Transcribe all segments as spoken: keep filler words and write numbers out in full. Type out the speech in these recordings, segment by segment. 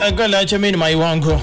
Angola chamini mai wangu.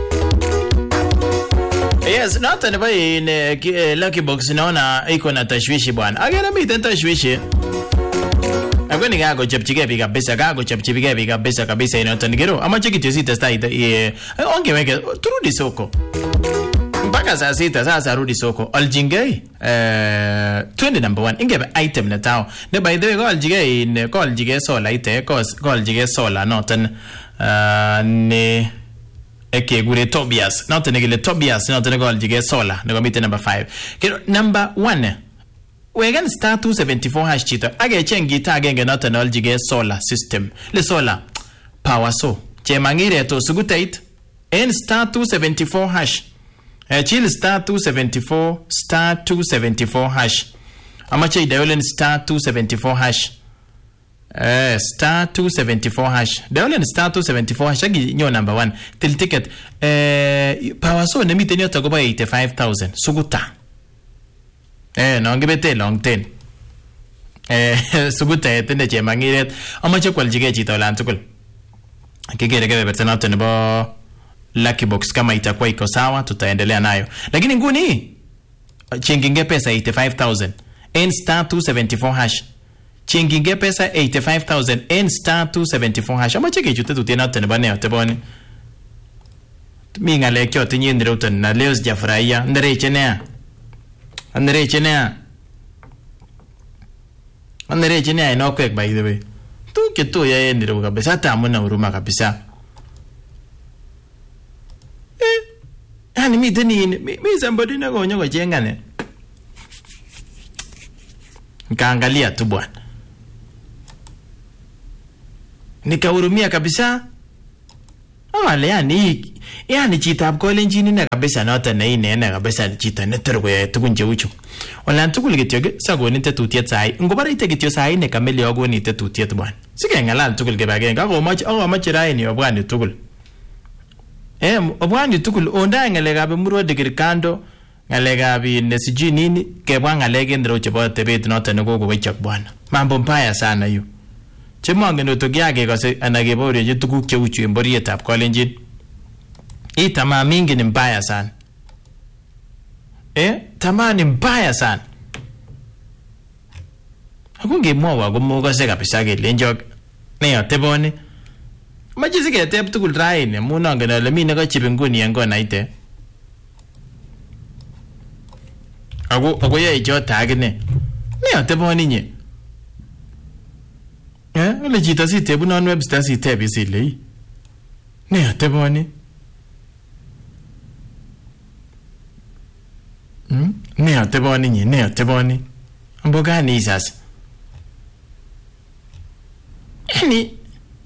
Yes, not anaba in uh, Lucky Box naona iko na tashwishi bwana. Agera mimi tashwishi. Agoni gago chapchige biga besa gago chapchige biga besa kabisa inatonigero. Ama cheki tuzita sita eh ongeweke turudi soko. Mpaka saa sita sasa rudi soko. Aljingei eh twende number one ingebe item na tao. Ne by the way go aljige in go aljige sola ite go go aljige sola noten uh, ne eke gure Tobias not negele Tobias not nego aljige sola nego mite number five. Kero number one wegan star two seventy-four hash chito age chengi ta agenge not an aljige solar system le solar power so che mangire to sugutait en star two seventy-four hash eh chill star two seventy-four star two seventy-four hash amache dialen star two seventy-four hash eh star two seventy-four hash dialen star two seventy-four hash agi nyo number one till ticket eh power so ne mitenyo tagoba eighty-five thousand suguta eh no ngibete long ten eh suguta etende che mangiret amache kwaljige chito lan tukul kigere gebe betana tenebo Lucky Box kama itakuwa iko sawa tutaendelea nayo lakini nguni chinginge pesa eighty-five thousand n star two seventy-four hash chinginge pesa eighty-five thousand n star two seventy-four hash ama cheke chute tutena teneba ne oteboni minga lekyo tinyi ndiro tena leo sijafurahia ndere chenea ndere chenea ndere chenea inoke by the way tu kitu ya ndiro kabisa hata amuna huruma kabisa. Hani mi teni mi somebody na gonyo go jengane. Nikaangalia tu bwana. Nikahurumia kabisa. Ah le yani yani chitab ko lenjini na kabisa na hata na ine na kabisa chita na tergo ya tukunje ucho. Wala ntukul gityoge sago nite tutiet sai. Ngobara ite gityo sai ne kameli yogo nite tutiet bwana. Sige ngala ntukul gebage ngago mach oh mach rai ni bwana tukul. Eh obwani tukul onda ngalega be muro digir kando ngalega bi nesiji nini ke bwa ngalege ndro chebo tebet note ne gogo wechak bwana mambo mbaya sana yu chemonge no togiage ko se anage bore je tukuk che uchu emboriet ab kolenjin hii tamaa mingi ni mbaya sana eh tamaa ni mbaya sana hakunge mwa gomoga se kabisa ge lenjok ne ateboni maji sige tep tukul raine muna ngana le mina ka chibinguni yango naite ago ago ye jo tagne ne ateboni nye eh le jita si tebu non web sta si tebi si le ne ateboni hm ne ateboni nye ne ateboni amboga ni sasa ni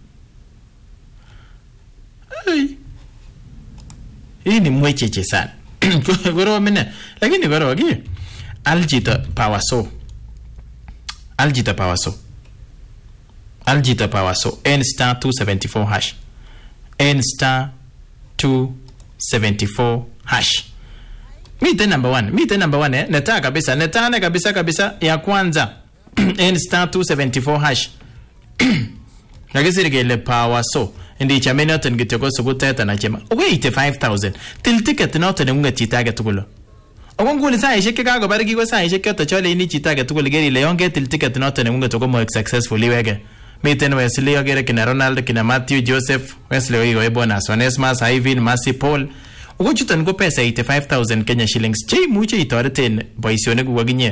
hii ni mwecheche sana goro mene lakini goro gi aljita power so aljita power so aljita power so n star two seventy-four hash n star two seventy-four hash mite number one mite number one eh neta kabisa neta na kabisa kabisa ya kwanza n star two seventy-four hash nagisirige le power so ndi chamena tan gitego suguteta na chema eighty-five thousand til ticket not ne unga chitaga tukulo ogonguli sai sheke kago barigi go sai sheke to chole ni chitaga tukulo geri le yonge til ticket not ne unga to go successfully wege miten Wesley ogere kina Ronaldo kina Matthew Joseph Wesley ogo bonus Onesmus Ivan Mercy Paul ogochutan go pesa eighty-five thousand Kenya shillings chei muche itoreten boisione go ginye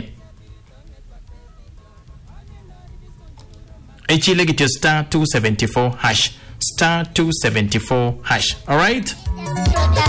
Echile gityo star two seventy-four hash star two seventy-four hash. All right?